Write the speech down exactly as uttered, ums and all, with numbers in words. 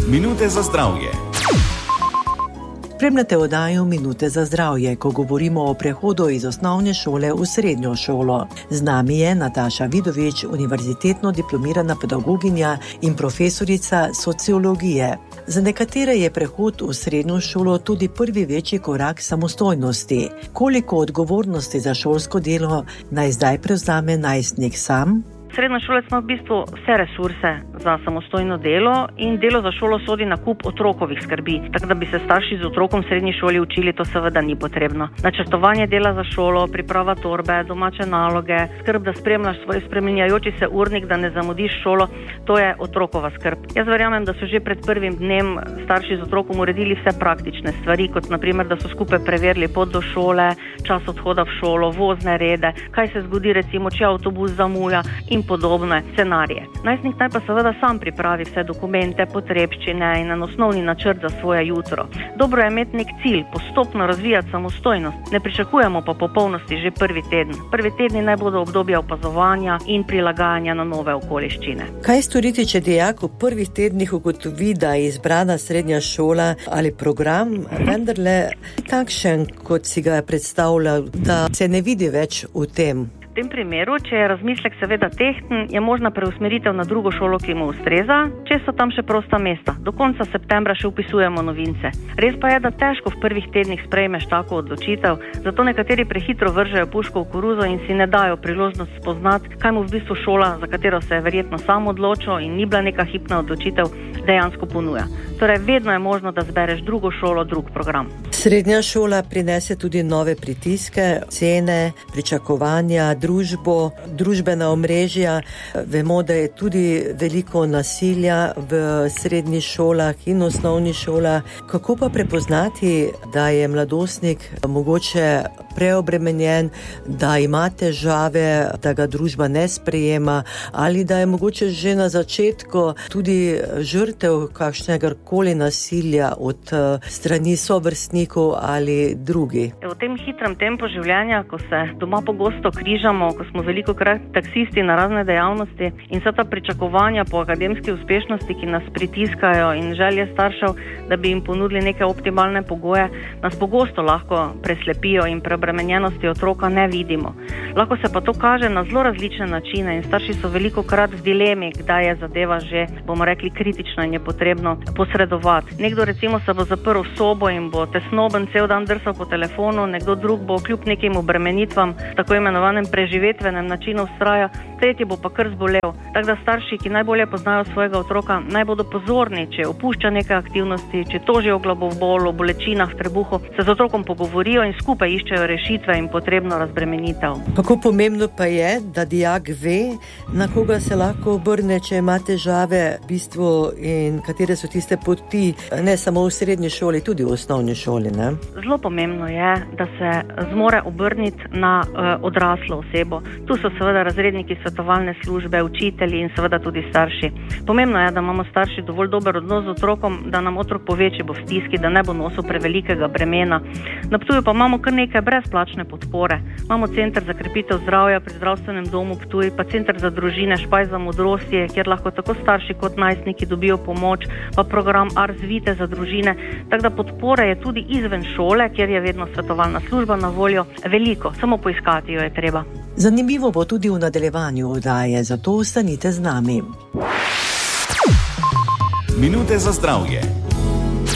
Minute za zdravje. Spremljate oddajo Minute za zdravje, ko govorimo o prehodu iz osnovne šole v srednjo šolo. Z nami je Nataša Vidovič, univerzitetno diplomirana pedagoginja in profesorica sociologije. Za nekatere je prehod v srednjo šolo tudi prvi večji korak samostojnosti. Koliko odgovornosti za šolsko delo naj zdaj prevzame najstnik sam? Srednja šola ima v bistvu vse resurse za samostojno delo in delo za šolo sodi na kup otrokovih skrbi. Tako da bi se starši z otrokom v srednji šoli učili, to seveda ni potrebno. Načrtovanje dela za šolo, priprava torbe, domače naloge, skrb, da spremljaš svoj spreminjajoči se urnik, da ne zamudiš šolo, to je otrokova skrb. Jaz verjamem, da so že pred prvim dnem starši z otrokom uredili vse praktične stvari, kot na primer, da so skupaj preverili pot do šole, čas odhoda v šolo, vozne rede, kaj se zgodi recimo, če avtobus zamuja in podobne scenarije. Najstnik naj pa seveda sam pripravi vse dokumente, potrebščine in en osnovni načrt za svoje jutro. Dobro je imeti nek cilj, postopno razvijati samostojnost. Ne pričakujemo pa popolnosti že prvi teden. Prvi tedni naj bodo obdobja opazovanja in prilagajanja na nove okoliščine. Kaj storiti, če dijak v prvih tednih ugotovi, da je izbrana srednja šola ali program vendarle takšen, kot si ga je predstavljal, da se ne vidi več v tem? V tem primeru, če je razmislek seveda tehten, je možna preusmeritev na drugo šolo, ki mu ustreza, če so tam še prosta mesta. Do konca septembra še upisujemo novince. Res pa je, da težko v prvih tednih sprejmeš tako odločitev, zato nekateri prehitro vržejo puško v koruzo in si ne dajo priložnost spoznati, kaj mu v bistvu šola, za katero se je verjetno sam odločil in ni bila neka hipna odločitev, dejansko ponuja. Torej, vedno je možno, da zbereš drugo šolo, drug program. Srednja šola prinese tudi nove pritiske, cene, pričakovanja, družbo, družbena omrežja. Vemo, da je tudi veliko nasilja v srednjih šolah in osnovnih šolah. Kako pa prepoznati, da je mladostnik mogoče preobremenjen, da ima težave, da ga družba ne sprejema ali da je mogoče že na začetku tudi žrtev kakšnega koli nasilja od strani sovrstnikov ali drugi? V tem hitrem tempu življenja, ko se doma pogosto križamo, ko smo velikokrat taksisti na razne dejavnosti in vsa ta pričakovanja po akademski uspešnosti, ki nas pritiskajo in želje staršev, da bi jim ponudili neke optimalne pogoje, nas pogosto lahko preslepijo in preobremenjenosti otroka ne vidimo. Lahko se pa to kaže na zelo različne načine in starši so velikokrat v dilemi, kdaj je zadeva že, bomo rekli, kritična in je potrebno posredovati. Nekdo recimo se bo zaprl v sobo in bo tesnoben cel dan drsal po telefonu, nekdo drug bo kljub nekim obremenitvam, tako imenovanem preživetvenem načinu vztraja, tretji bo pa kar zbolel. Tako da starši, ki najbolje poznajo svojega otroka, naj bodo pozorni, če opušča neke aktivnosti, če tožijo o glavobolu, bolečinah v trebuhu, se z otrokom pogovorijo in skupaj iščejo rešitve in potrebno razbremenitev. Kako pomembno pa je, da dijak ve, na koga se lahko obrne, če ima težave v bistvu in katere so tiste poti, ne samo v srednji šoli, tudi v osnovni šoli, ne? Zelo pomembno je, da se zmore obrniti na uh, odraslo osebo. Tu so seveda razredniki svetovalne službe, učitelji in seveda tudi starši. Pomembno je, da imamo starši dovolj dober odnos z otrokom, da nam otrok pove, če bo v stiski, da ne bo nosil prevelikega bremena. Na Ptuju pa imamo kar nekaj brezplačne podpore. Imamo center za krepitev zdravja pri zdravstvenem domu Ptuj, pa center za družine Špajz za modrosti, kjer lahko tako starši kot najstniki dobijo pomoč, pa program Ars Vitae za družine. Tako da podpore je tudi izven šole, kjer je vedno svetovalna služba na voljo, veliko, samo poiskati jo je treba. Zanimivo bo tudi v nadaljevanju oddaje, zato ostanite z nami. Minute za zdravje.